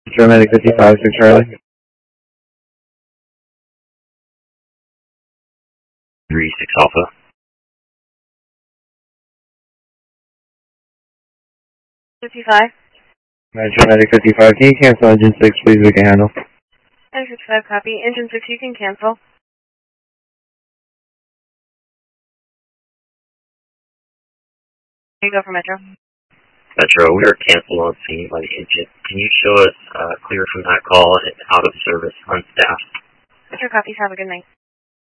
Paramedic 55, 6 Charlie. 36 Alpha. Paramedic 55, can you cancel engine 6, please? We can handle. Engine 55, copy. Engine 6, you can cancel. Here you go for Metro. Metro, we are canceled on scene by the engine. Can you show us clear from that call and out of service, unstaffed? Metro copies. Have a good night.